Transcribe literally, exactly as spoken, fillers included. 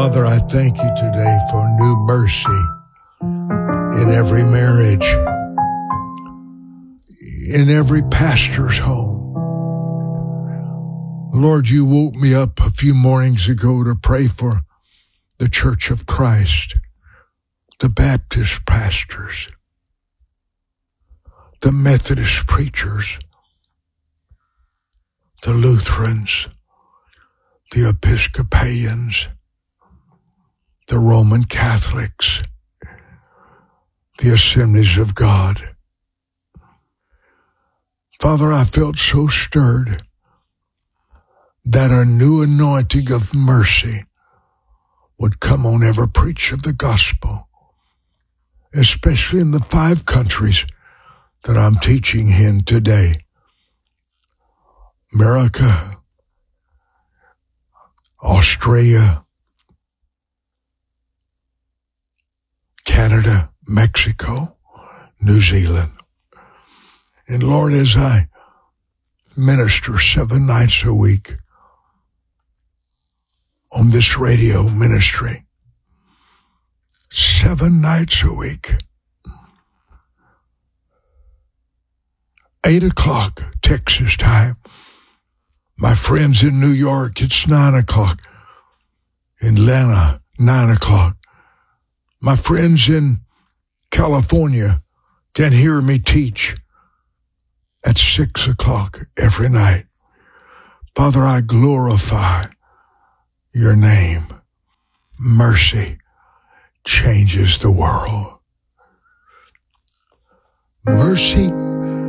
Father, I thank you today for new mercy in every marriage, in every pastor's home. Lord, you woke me up a few mornings ago to pray for the Church of Christ, the Baptist pastors, the Methodist preachers, the Lutherans, the Episcopalians, the Roman Catholics, the Assemblies of God. Father, I felt so stirred that a new anointing of mercy would come on every preacher of the gospel, especially in the five countries that I'm teaching in today. America, Australia, Canada, Mexico, New Zealand. And Lord, as I minister seven nights a week on this radio ministry, seven nights a week, eight o'clock Texas time. My friends in New York, it's nine o'clock. In Atlanta, nine o'clock. My friends in California can hear me teach at six o'clock every night. Father, I glorify your name. Mercy changes the world. Mercy